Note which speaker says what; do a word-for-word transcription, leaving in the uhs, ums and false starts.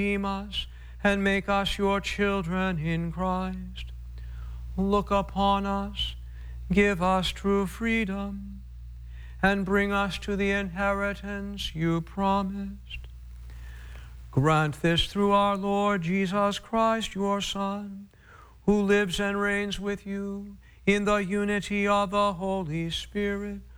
Speaker 1: redeem us and make us your children in Christ. Look upon us, give us true freedom, and bring us to the inheritance you promised. Grant this through our Lord Jesus Christ, your Son, who lives and reigns with you in the unity of the Holy Spirit,